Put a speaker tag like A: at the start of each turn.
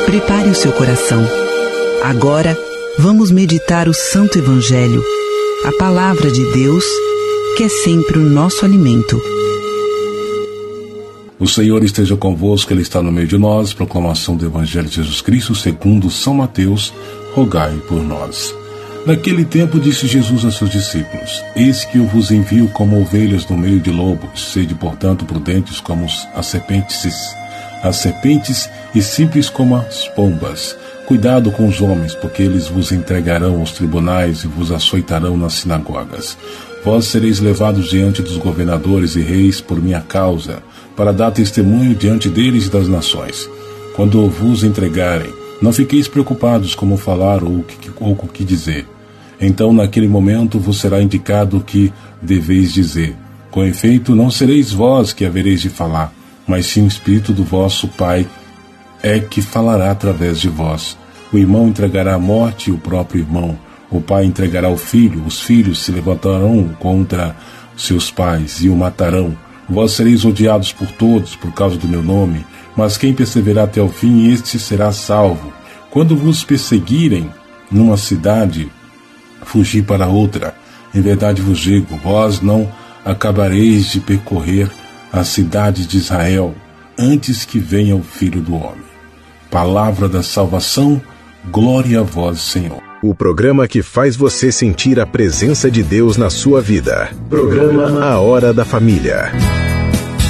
A: Prepare o seu coração. Agora, vamos meditar o Santo Evangelho, a Palavra de Deus, que é sempre o nosso alimento.
B: O Senhor esteja convosco, Ele está no meio de nós. Proclamação do Evangelho de Jesus Cristo segundo São Mateus. Rogai por nós. Naquele tempo disse Jesus a seus discípulos: Eis que eu vos envio como ovelhas no meio de lobos. Sede, portanto, prudentes como as serpentes e simples como as pombas. Cuidado com os homens, porque eles vos entregarão aos tribunais e vos açoitarão nas sinagogas. Vós sereis levados diante dos governadores e reis por minha causa, para dar testemunho diante deles e das nações. Quando vos entregarem, não fiqueis preocupados como falar ou o que dizer. Então, naquele momento, vos será indicado o que deveis dizer. Com efeito, não sereis vós que havereis de falar, mas sim o Espírito do vosso Pai é que falará através de vós. O irmão entregará a morte o próprio irmão. O pai entregará o filho. Os filhos se levantarão contra seus pais e o matarão. Vós sereis odiados por todos por causa do meu nome, mas quem perseverar até o fim, este será salvo. Quando vos perseguirem numa cidade, fugi para outra. Em verdade vos digo, vós não acabareis de percorrer a cidade de Israel antes que venha o Filho do Homem. Palavra da salvação, glória a vós, Senhor.
C: O programa que faz você sentir a presença de Deus na sua vida. Programa A Hora da Família.